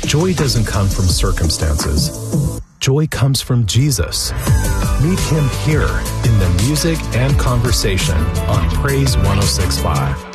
Joy doesn't come from circumstances. Joy comes from Jesus. Meet him here in the music and conversation on Praise 106.5.